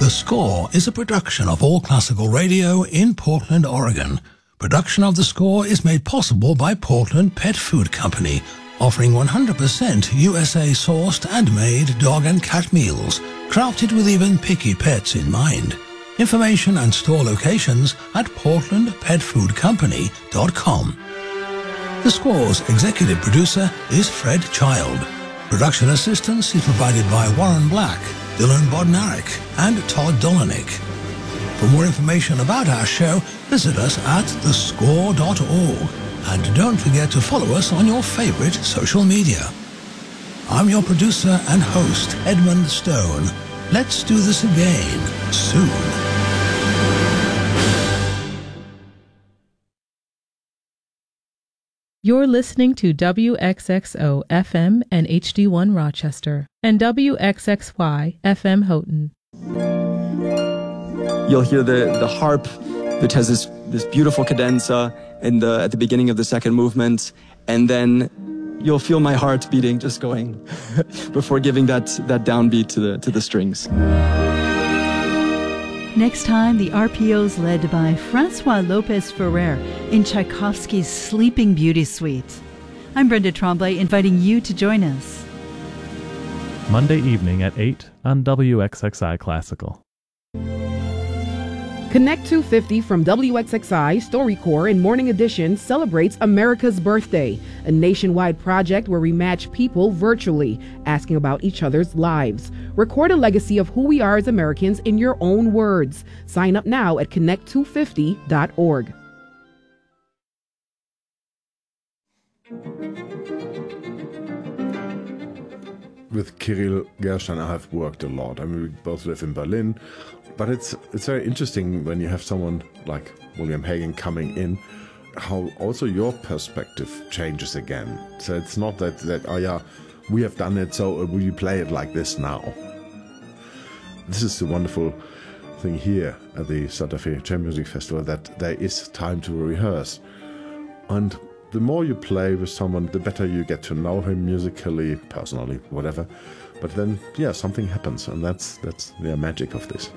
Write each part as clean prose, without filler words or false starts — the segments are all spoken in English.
The Score is a production of All Classical Radio in Portland, Oregon. Production of The Score is made possible by Portland Pet Food Company, offering 100% USA-sourced and made dog and cat meals, crafted with even picky pets in mind. Information and store locations at portlandpetfoodcompany.com. The Score's executive producer is Fred Child. Production assistance is provided by Warren Black, Dylan Bodnarik, and Todd Dolanik. For more information about our show, visit us at thescore.org. And don't forget to follow us on your favorite social media. I'm your producer and host, Edmund Stone. Let's do this again soon. You're listening to WXXO FM and HD1 Rochester and WXXY FM Houghton. You'll hear the harp, which has this beautiful cadenza at the beginning of the second movement, and then you'll feel my heart beating, just going before giving that downbeat to the strings. Next time, the RPOs led by Francois Lopez Ferrer in Tchaikovsky's Sleeping Beauty Suite. I'm Brenda Tremblay, inviting you to join us. Monday evening at 8 on WXXI Classical. Connect 250 from WXXI, StoryCorps, and Morning Edition celebrates America's Birthday, a nationwide project where we match people virtually, asking about each other's lives. Record a legacy of who we are as Americans in your own words. Sign up now at connect250.org. With Kirill Gershon, I have worked a lot. I mean, we both live in Berlin. But it's very interesting when you have someone like William Hagen coming in, how also your perspective changes again. So it's not that oh yeah, we have done it, so we play it like this now. This is the wonderful thing here at the Santa Fe Chamber Music Festival, that there is time to rehearse. And the more you play with someone, the better you get to know him musically, personally, whatever. But then, yeah, something happens, and that's the magic of this.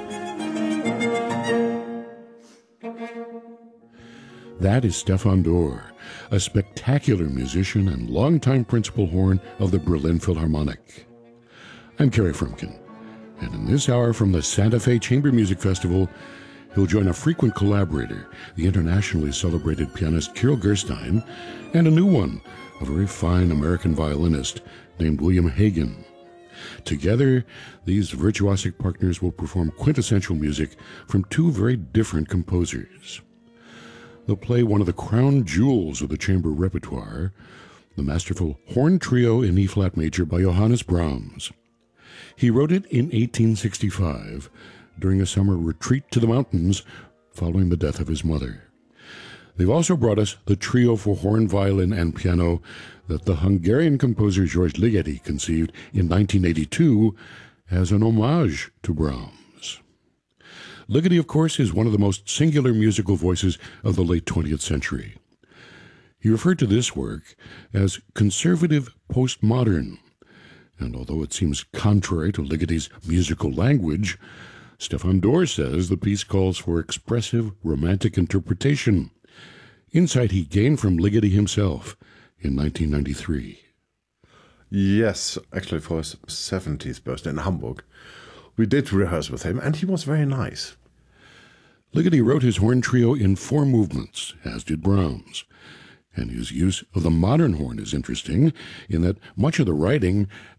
That is Stefan Dorr, a spectacular musician and longtime principal horn of the Berlin Philharmonic. I'm Kerry Frumkin, and in this hour from the Santa Fe Chamber Music Festival, he'll join a frequent collaborator, the internationally celebrated pianist Kirill Gerstein, and a new one, a very fine American violinist named William Hagen. Together, these virtuosic partners will perform quintessential music from two very different composers. They'll play one of the crown jewels of the chamber repertoire, the masterful Horn Trio in E-flat major by Johannes Brahms. He wrote it in 1865 during a summer retreat to the mountains following the death of his mother. They've also brought us the trio for horn, violin, and piano that the Hungarian composer George Ligeti conceived in 1982 as an homage to Brahms. Ligeti, of course, is one of the most singular musical voices of the late 20th century. He referred to this work as conservative postmodern, and although it seems contrary to Ligeti's musical language, Stefan Dorr says the piece calls for expressive, romantic interpretation, insight he gained from Ligeti himself in 1993. Yes, actually for his 70th birthday in Hamburg. We did rehearse with him, and he was very nice. Ligeti wrote his horn trio in 4 movements, as did Brahms. And his use of the modern horn is interesting in that much of the writing